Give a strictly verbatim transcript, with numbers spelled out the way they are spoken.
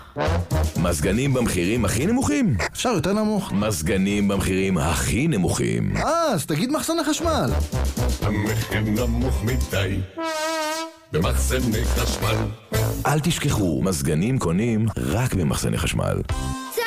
מזגנים במחירים הכי נמוכים? אפשר יותר נמוך. מזגנים במחירים הכי נמוכים. אה, אז תגיד מחסני חשמל. המחיר נמוך מדי במחסני חשמל. אל תשכחו, מזגנים קונים רק במחסני חשמל.